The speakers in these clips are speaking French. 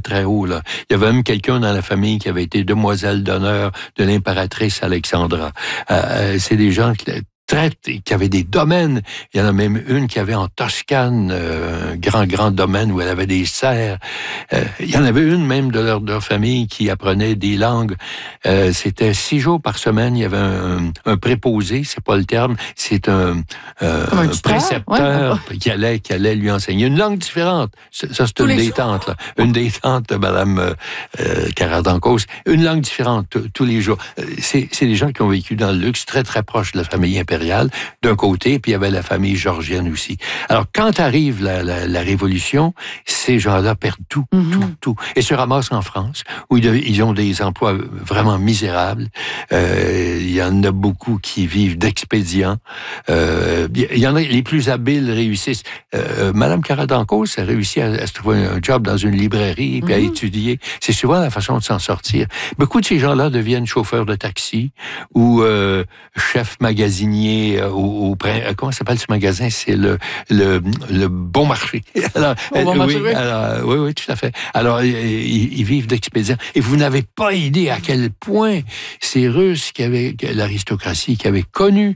très haut, là. Il y avait même quelqu'un dans la famille qui avait été demoiselle d'honneur de l'impératrice Alexandra. C'est des gens qui avaient des domaines. Il y en a même une qui avait en Toscane un grand domaine où elle avait des serres. Il y en avait une même de leur famille qui apprenait des langues. C'était 6 jours par semaine. Il y avait un préposé, c'est pas le terme, c'est un précepteur qui allait lui enseigner une langue différente. Ça c'est une des tantes, là. Une des tantes de Mme Carrère-d'Encausse. Une langue différente tous les jours. C'est des gens qui ont vécu dans le luxe, très proches de la famille impériale d'un côté, puis il y avait la famille georgienne aussi. Alors, quand arrive la Révolution, ces gens-là perdent tout. Et se ramassent en France, où ils ont des emplois vraiment misérables. Il y en a beaucoup qui vivent d'expédients. Il y en a, les plus habiles réussissent. Madame Carrère-d'Encausse a réussi à se trouver un job dans une librairie, puis à étudier. C'est souvent la façon de s'en sortir. Beaucoup de ces gens-là deviennent chauffeurs de taxi ou chefs magasiniers comment s'appelle ce magasin? C'est le Bon Marché. Alors, Bon Marché, oui. Alors, oui, tout à fait. Alors, ils vivent d'expédients. Et vous n'avez pas idée à quel point ces Russes l'aristocratie qui avait connu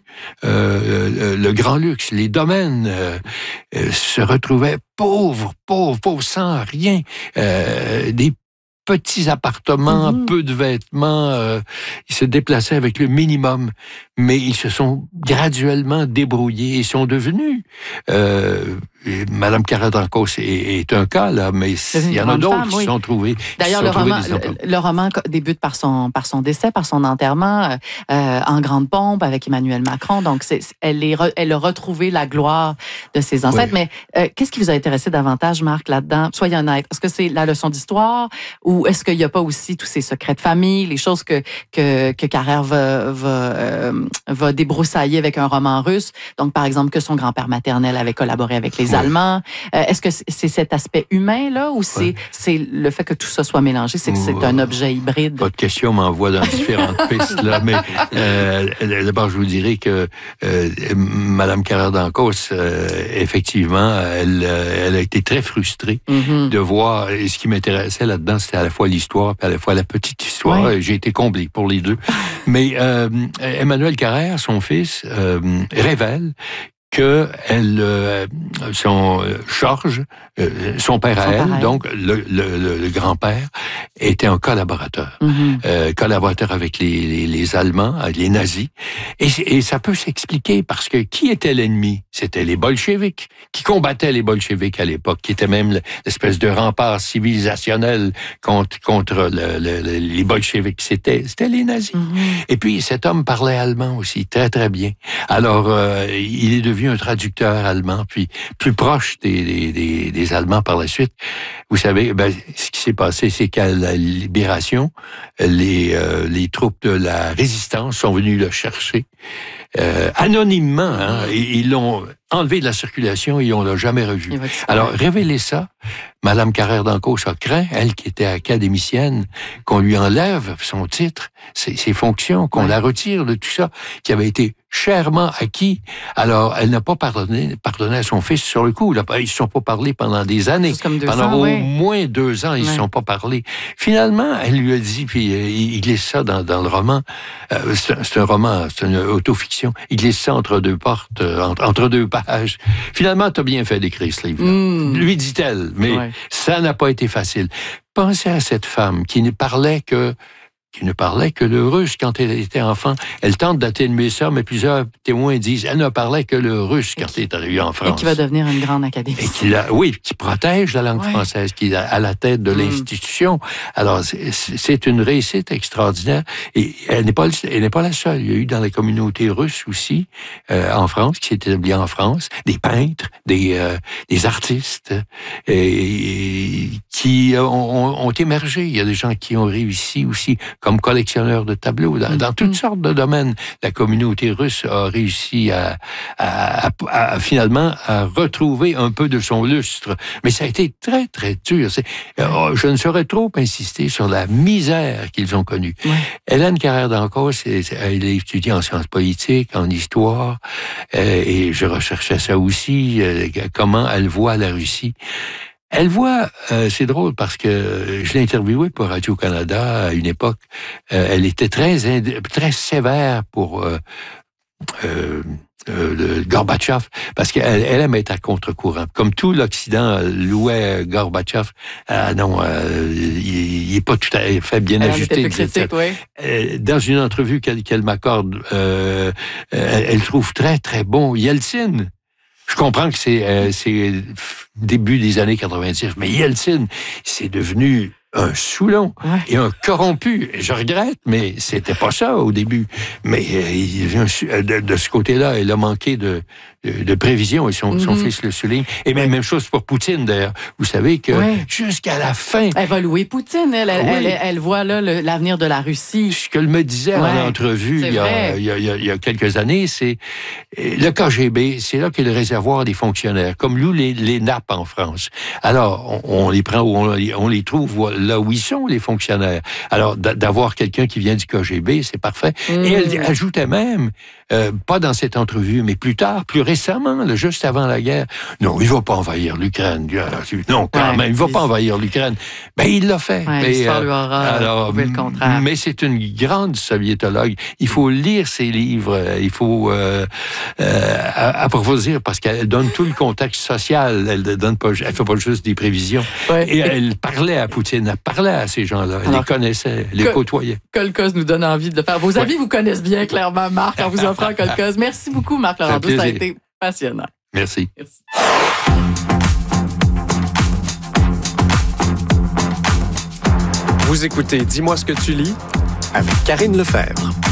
le grand luxe, les domaines, se retrouvaient pauvres, sans rien. Des petits appartements, peu de vêtements, ils se déplaçaient avec le minimum, mais ils se sont graduellement débrouillés et sont devenus... Madame Carrère-d'Encausse est un cas, là, mais il y en a d'autres qui se sont trouvés. D'ailleurs, le roman débute par son décès, par son enterrement, en grande pompe avec Emmanuel Macron. Donc, elle a retrouvé la gloire de ses ancêtres. Oui. Mais qu'est-ce qui vous a intéressé davantage, Marc, là-dedans? Soyez honnête. Est-ce que c'est la leçon d'histoire ou est-ce qu'il n'y a pas aussi tous ces secrets de famille, les choses que Carrère va débroussailler avec un roman russe? Donc, par exemple, que son grand-père maternel avait collaboré avec les Allemands. Est-ce que c'est cet aspect humain-là ou c'est le fait que tout ça soit mélangé, c'est que c'est un objet hybride? Votre question m'envoie dans différentes pistes, là, mais d'abord, je vous dirais que Madame Carrère-d'Encausse, effectivement, elle a été très frustrée de voir, et ce qui m'intéressait là-dedans, c'était à la fois l'histoire et à la fois la petite histoire. Oui. J'ai été comblé pour les deux. Mais Emmanuel Carrère, son fils, révèle que Georges, son père à elle, donc le grand-père, était un collaborateur. Collaborateur avec les Allemands, les nazis. Et ça peut s'expliquer parce que qui était l'ennemi? C'était les bolcheviks, qui combattaient les bolcheviks à l'époque, qui étaient même l'espèce de rempart civilisationnel contre les bolcheviks. C'était les nazis. Et puis, cet homme parlait allemand aussi, très bien. Alors, il est devenu un traducteur allemand, puis plus proche des Allemands par la suite. Vous savez, ce qui s'est passé, c'est qu'à la Libération, les troupes de la Résistance sont venues le chercher anonymement. Ils l'ont enlevé de la circulation et on l'a jamais revu. Alors, révéler ça, Madame Carrère-d'Encausse a craint, elle qui était académicienne, qu'on lui enlève son titre, ses fonctions, qu'on la retire de tout ça, qui avait été chèrement acquis. Alors, elle n'a pas pardonné à son fils sur le coup. Là, ils ne se sont pas parlé pendant des années. Pendant au moins 2 ans, ils ne se sont pas parlé. Finalement, elle lui a dit, puis il glisse ça dans le roman, c'est un roman, c'est une autofiction, il glisse ça entre deux portes, entre deux pages. Finalement, tu as bien fait d'écrire ce livre-là. Lui dit-elle, mais ça n'a pas été facile. Pensez à cette femme qui ne parlait que le russe quand elle était enfant. Elle tente d'atténuer ça, mais plusieurs témoins disent elle ne parlait que le russe quand elle est arrivée en France. Et qui va devenir une grande académicienne. Qui protège la langue française, qui est à la tête de l'institution. Alors, c'est une réussite extraordinaire. Et elle n'est pas la seule. Il y a eu dans la communauté russe aussi, en France, qui s'est établie en France, des peintres, des artistes, qui ont émergé. Il y a des gens qui ont réussi aussi comme collectionneur de tableaux, dans toutes sortes de domaines. La communauté russe a réussi finalement à retrouver un peu de son lustre. Mais ça a été très, très dur. Je ne saurais trop insister sur la misère qu'ils ont connue. Hélène Carrère-d'Encausse, elle a étudié en sciences politiques, en histoire, et je recherchais ça aussi, comment elle voit la Russie. Elle voit, c'est drôle parce que je l'ai interviewée pour Radio-Canada à une époque. Elle était très sévère pour Gorbatchev, parce qu'elle aime être à contre-courant. Comme tout l'Occident louait Gorbatchev, non, il est pas tout à fait bien ajusté. Critique, oui. Dans une entrevue qu'elle m'accorde, elle trouve très, très bon Yeltsin. Je comprends que c'est début des années 90, mais Yeltsin, c'est devenu un Soulon et un corrompu. Je regrette, mais c'était pas ça au début. Mais de ce côté-là, elle a manqué de prévision, et son fils le souligne. Et même chose pour Poutine, d'ailleurs. Vous savez que jusqu'à la fin... Elle va louer Poutine, elle voit là l'avenir de la Russie. Ce qu'elle me disait en entrevue il y a quelques années, c'est le KGB, c'est là qu'est le réservoir des fonctionnaires, comme nous, les nappes en France. Alors, on les prend où on les trouve là où ils sont, les fonctionnaires. Alors, d'avoir quelqu'un qui vient du KGB, c'est parfait. Et elle ajoutait même, pas dans cette entrevue, mais plus tard, plus récemment, là, juste avant la guerre, non, il va pas envahir l'Ukraine. Non, quand même, il va pas envahir l'Ukraine. Ben, il l'a fait. L'histoire lui aura prouvé le contraire. Mais c'est une grande soviétologue. Il faut lire ses livres. Il faut approfondir, parce qu'elle donne tout le contexte social. Elle fait pas juste des prévisions. Et elle parlait à Poutine, elle parlait à ces gens-là. Elle les connaissait, elle les côtoyait. Kolkhoz nous donne envie de le faire. Vos avis vous connaissent bien, clairement, Marc, en vous offrant Kolkhoz. Merci beaucoup, Marc Laurendeau. Ça a été passionnant. Merci. Vous écoutez Dis-moi ce que tu lis avec Karine Lefebvre.